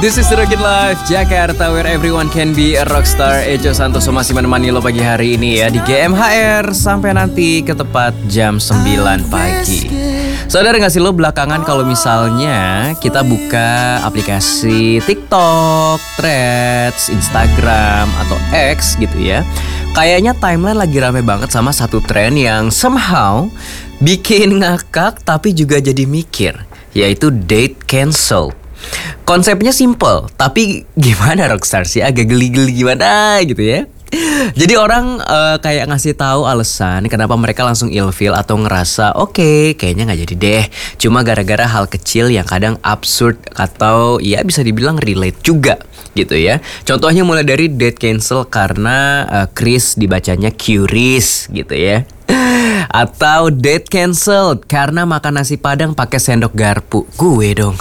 This is the Rocket Life Jakarta, where everyone can be a rockstar. Ejo Santoso masih menemani lo pagi hari ini ya di GMHR sampai nanti ke tepat jam 9 pagi. Sadar gak sih lo belakangan kalau misalnya kita buka aplikasi TikTok, Threads, Instagram, atau X gitu ya, kayaknya timeline lagi rame banget sama satu tren yang somehow bikin ngakak tapi juga jadi mikir, yaitu date cancel. Konsepnya simple, tapi gimana rockstar sih, agak geli-geli gimana gitu ya. Jadi orang kayak ngasih tahu alasan kenapa mereka langsung ilfeel atau ngerasa oke, kayaknya nggak jadi deh. Cuma gara-gara hal kecil yang kadang absurd atau ya bisa dibilang relate juga gitu ya. Contohnya mulai dari date cancel karena Chris dibacanya curious gitu ya. Atau date cancelled karena makan nasi padang pakai sendok garpu. Gue dong.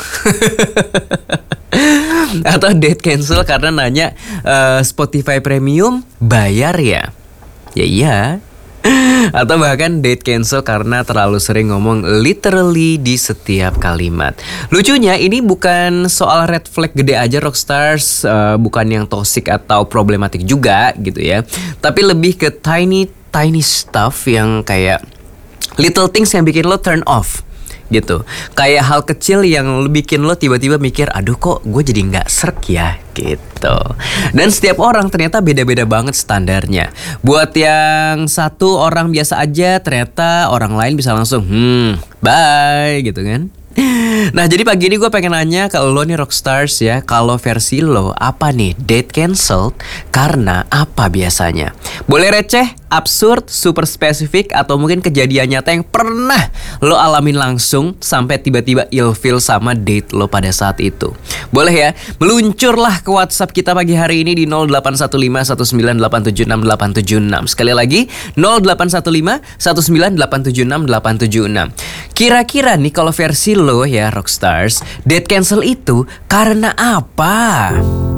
Atau date cancel karena nanya Spotify Premium bayar ya? Ya iya. Atau bahkan date cancel karena terlalu sering ngomong literally di setiap kalimat. Lucunya ini bukan soal red flag gede aja rockstars, bukan yang toxic atau problematik juga gitu ya. Tapi lebih ke tiny stuff yang kayak little things yang bikin lo turn off gitu. Kayak hal kecil yang bikin lo tiba-tiba mikir, aduh kok gue jadi gak srek ya gitu. Dan setiap orang ternyata beda-beda banget standarnya. Buat yang satu orang biasa aja, ternyata orang lain bisa langsung bye gitu kan. Nah jadi pagi ini gue pengen nanya ke lo nih rockstars ya, kalau versi lo apa nih date cancelled karena apa biasanya? Boleh receh, absurd, super spesifik, atau mungkin kejadian nyata yang pernah lo alamin langsung sampai tiba-tiba ilfeel sama date lo pada saat itu. Boleh ya, meluncurlah ke WhatsApp kita pagi hari ini di 081519876876. Sekali lagi 081519876876. Kira-kira nih kalau versi lo ya rockstars, date cancel itu karena apa?